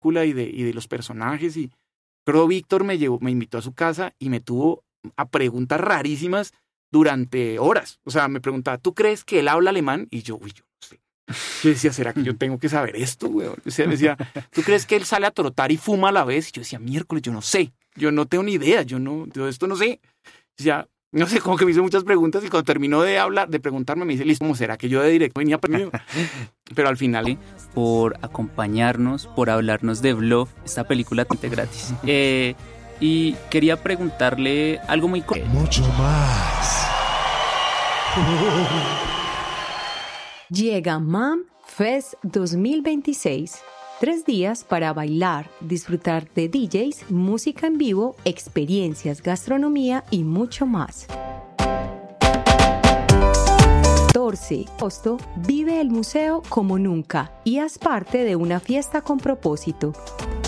película y de los personajes. Y creo Víctor me invitó a su casa y me tuvo a preguntas rarísimas durante horas. O sea, me preguntaba, ¿tú crees que él habla alemán? Y yo, yo no sé. Yo decía, ¿será que yo tengo que saber esto, güey? O sea, me decía, ¿tú crees que él sale a trotar y fuma a la vez? Y yo decía, miércoles, yo no sé. Yo no tengo ni idea. Yo esto no sé. Ya, no sé, como que me hizo muchas preguntas y cuando terminó de hablar, de preguntarme, me dice, listo, ¿cómo será que yo de directo venía primero? Pero al final... Por acompañarnos, por hablarnos de Bluff, esta película gratis. Y quería preguntarle algo muy... Mucho más. Llega MAM Fest 2026. 3 días para bailar, disfrutar de DJs, música en vivo, experiencias, gastronomía y mucho más. 14 de agosto, vive el museo como nunca y haz parte de una fiesta con propósito.